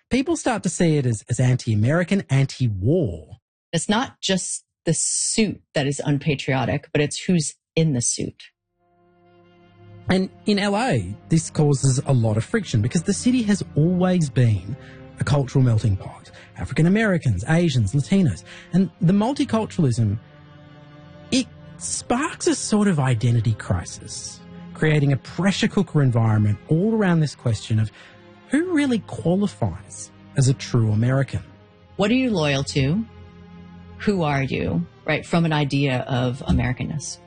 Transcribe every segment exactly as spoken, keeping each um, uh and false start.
people start to see it as, as anti-American, anti-war. It's not just the suit that is unpatriotic, but it's who's in the suit. And in L A, this causes a lot of friction because the city has always been a cultural melting pot. African Americans, Asians, Latinos. And the multiculturalism, it sparks a sort of identity crisis, creating a pressure cooker environment all around this question of who really qualifies as a true American. What are you loyal to? Who are you, right, from an idea of Americanness?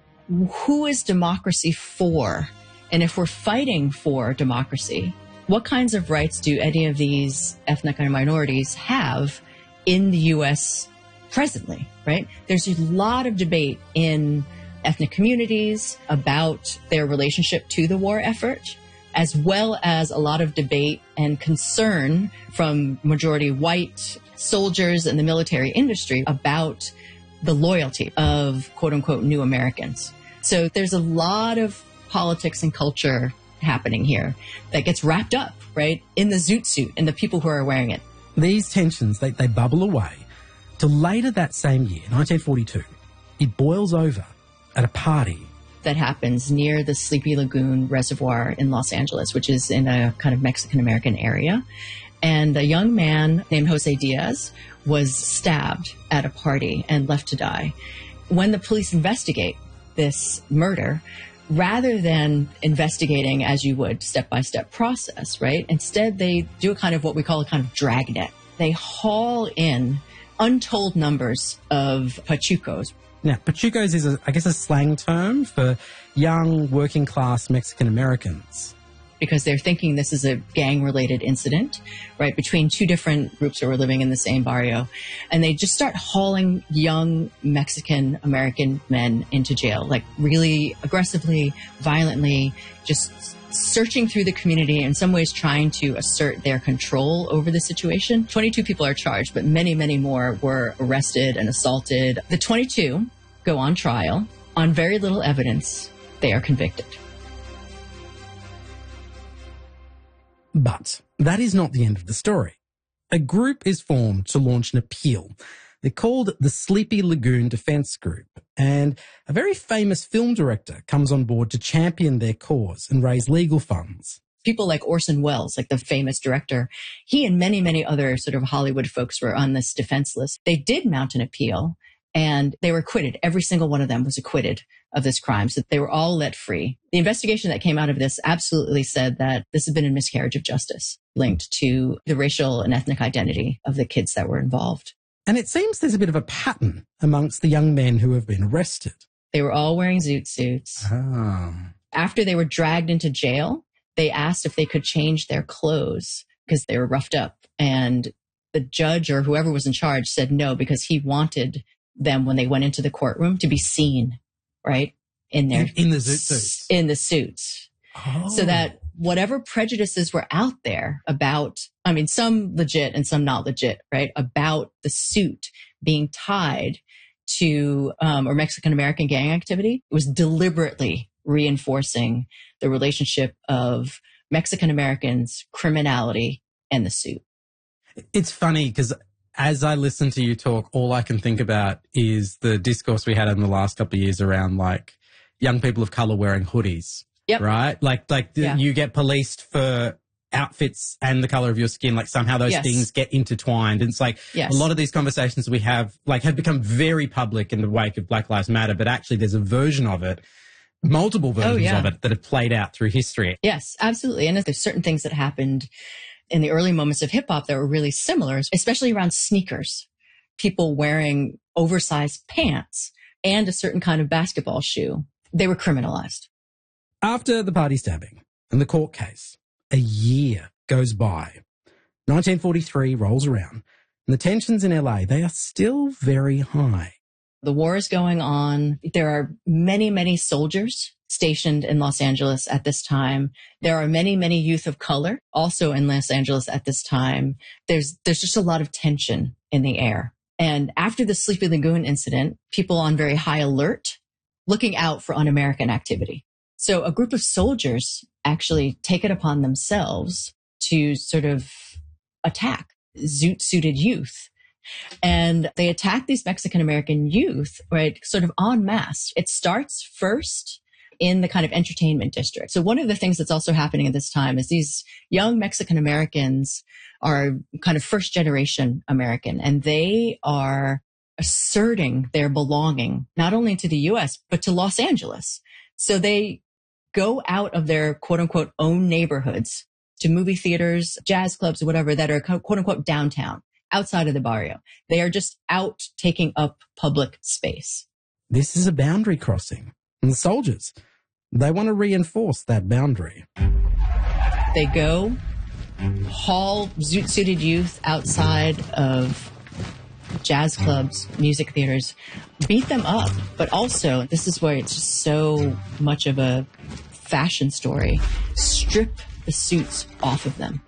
Who is democracy for? And if we're fighting for democracy, what kinds of rights do any of these ethnic minorities have in the U S presently, right? There's a lot of debate in ethnic communities about their relationship to the war effort, as well as a lot of debate and concern from majority white soldiers in the military industry about the loyalty of quote unquote new Americans. So there's a lot of politics and culture happening here that gets wrapped up, right, in the zoot suit and the people who are wearing it. These tensions, they, they bubble away till later that same year, nineteen forty-two, it boils over at a party that happens near the Sleepy Lagoon Reservoir in Los Angeles, which is in a kind of Mexican-American area. And a young man named Jose Diaz was stabbed at a party and left to die. When the police investigate this murder, rather than investigating as you would step-by-step process, right? Instead, they do a kind of what we call a kind of dragnet. They haul in untold numbers of pachucos. Now, pachucos is, a, I guess, a slang term for young, working-class Mexican-Americans. Because they're thinking this is a gang-related incident, right, between two different groups who were living in the same barrio. And they just start hauling young Mexican-American men into jail, like really aggressively, violently, just searching through the community, in some ways trying to assert their control over the situation. twenty-two people are charged, but many, many more were arrested and assaulted. The twenty-two go on trial. On very little evidence, they are convicted. But that is not the end of the story. A group is formed to launch an appeal. They're called the Sleepy Lagoon Defense Group, and a very famous film director comes on board to champion their cause and raise legal funds. People like Orson Welles, like the famous director, he and many, many other sort of Hollywood folks were on this defense list. They did mount an appeal, and they were acquitted. Every single one of them was acquitted of this crime. So they were all let free. The investigation that came out of this absolutely said that this had been a miscarriage of justice linked to the racial and ethnic identity of the kids that were involved. And it seems there's a bit of a pattern amongst the young men who have been arrested. They were all wearing zoot suits. Oh. After they were dragged into jail, they asked if they could change their clothes because they were roughed up. And the judge or whoever was in charge said no, because he wanted them, when they went into the courtroom, to be seen, right? In their, in, in the zoot suits. In the suits. Oh. So that whatever prejudices were out there about, I mean, some legit and some not legit, right? About the suit being tied to, um, or Mexican-American gang activity, it was deliberately reinforcing the relationship of Mexican-Americans, criminality, and the suit. It's funny because as I listen to you talk, all I can think about is the discourse we had in the last couple of years around like young people of color wearing hoodies, yep. right? Like, like the, yeah. you get policed for outfits and the color of your skin. Like somehow those yes. things get intertwined. And it's like yes. a lot of these conversations we have like have become very public in the wake of Black Lives Matter, but actually there's a version of it, multiple versions oh, yeah. of it that have played out through history. Yes, absolutely. And there's certain things that happened in the early moments of hip hop that were really similar, especially around sneakers, people wearing oversized pants and a certain kind of basketball shoe. They were criminalized. After the party stabbing and the court case, a year goes by. nineteen forty-three rolls around and the tensions in L A, they are still very high. The war is going on. There are many, many soldiers stationed in Los Angeles at this time. There are many, many youth of color also in Los Angeles at this time. There's, there's just a lot of tension in the air. And after the Sleepy Lagoon incident, people on very high alert, looking out for un-American activity. So a group of soldiers actually take it upon themselves to sort of attack zoot-suited youth. And they attack these Mexican-American youth, right, sort of en masse. It starts first in the kind of entertainment district. So one of the things that's also happening at this time is these young Mexican-Americans are kind of first-generation American, and they are asserting their belonging not only to the U S, but to Los Angeles. So they go out of their quote-unquote own neighborhoods to movie theaters, jazz clubs, or whatever that are quote-unquote downtown, outside of the barrio. They are just out taking up public space. This is a boundary crossing. And the soldiers, they want to reinforce that boundary. They go, haul zoot-suited youth outside of jazz clubs, music theaters, beat them up. But also, this is where it's just so much of a fashion story, strip the suits off of them.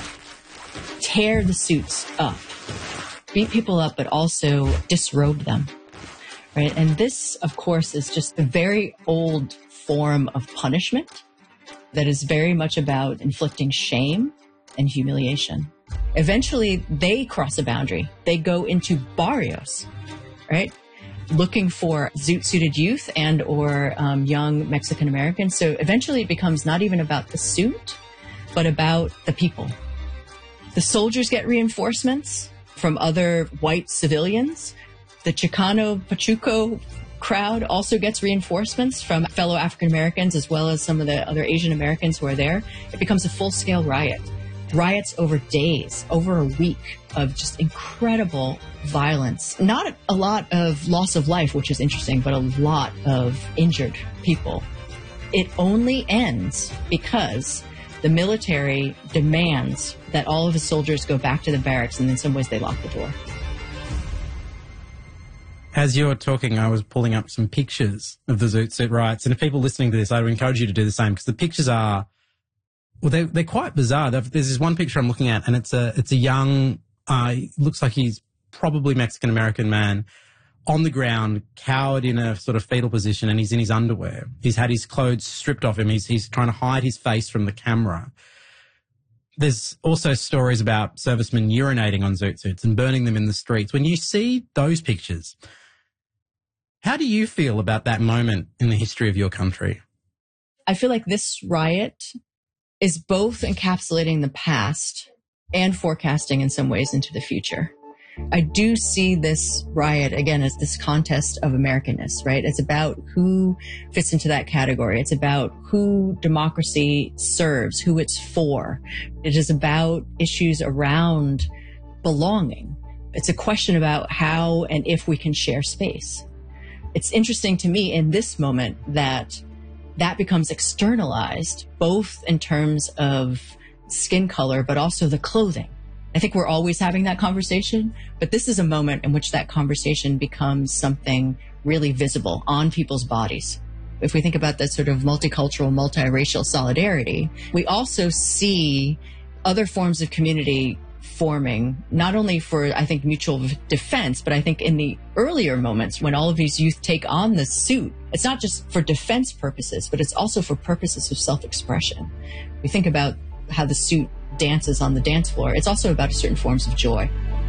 Tear the suits up. Beat people up, but also disrobe them. Right? And this, of course, is just a very old form of punishment that is very much about inflicting shame and humiliation. Eventually, they cross a boundary. They go into barrios, right? Looking for zoot-suited youth and or um, young Mexican Americans. So eventually it becomes not even about the suit, but about the people. The soldiers get reinforcements from other white civilians. The Chicano Pachuco crowd also gets reinforcements from fellow African Americans as well as some of the other Asian Americans who are there. It becomes a full-scale riot. Riots over days, over a week of just incredible violence. Not a lot of loss of life, which is interesting, but a lot of injured people. It only ends because the military demands that all of the soldiers go back to the barracks, and in some ways they lock the door. As you were talking, I was pulling up some pictures of the Zoot Suit riots, and if people listening to this, I would encourage you to do the same, because the pictures are, well, they, they're quite bizarre. There's this one picture I'm looking at, and it's a it's a young, uh, looks like he's probably Mexican-American man on the ground, cowered in a sort of fetal position, and he's in his underwear. He's had his clothes stripped off him. He's, he's trying to hide his face from the camera. There's also stories about servicemen urinating on Zoot Suits and burning them in the streets. When you see those pictures, how do you feel about that moment in the history of your country? I feel like this riot is both encapsulating the past and forecasting in some ways into the future. I do see this riot, again, as this contest of Americanness, right? It's about who fits into that category. It's about who democracy serves, who it's for. It is about issues around belonging. It's a question about how and if we can share space. It's interesting to me in this moment that that becomes externalized, both in terms of skin color, but also the clothing. I think we're always having that conversation, but this is a moment in which that conversation becomes something really visible on people's bodies. If we think about this sort of multicultural, multiracial solidarity, we also see other forms of community forming, not only for, I think, mutual defense, but I think in the earlier moments when all of these youth take on the suit, it's not just for defense purposes, but it's also for purposes of self-expression. We think about how the suit dances on the dance floor. It's also about certain forms of joy.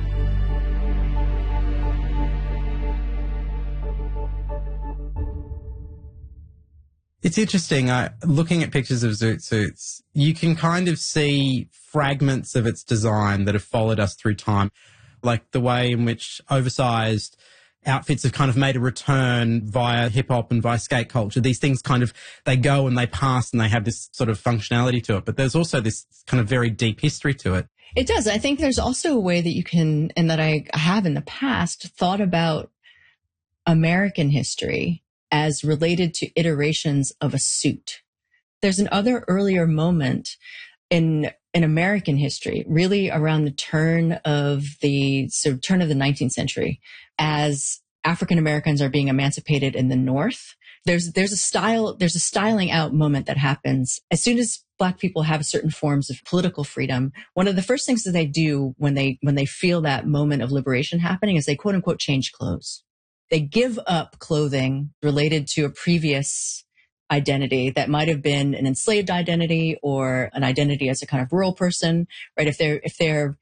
It's interesting. Uh, looking at pictures of Zoot Suits, you can kind of see fragments of its design that have followed us through time, like the way in which oversized outfits have kind of made a return via hip-hop and via skate culture. These things kind of, they go and they pass and they have this sort of functionality to it. But there's also this kind of very deep history to it. It does. I think there's also a way that you can, and that I have in the past, thought about American history as related to iterations of a suit. There's another earlier moment in in American history, really around the turn of the so turn of the nineteenth century, as African Americans are being emancipated in the North. There's there's a style there's a styling out moment that happens as soon as Black people have certain forms of political freedom. One of the first things that they do when they when they feel that moment of liberation happening is they quote unquote change clothes. They give up clothing related to a previous identity that might have been an enslaved identity or an identity as a kind of rural person, right? If they're, if they're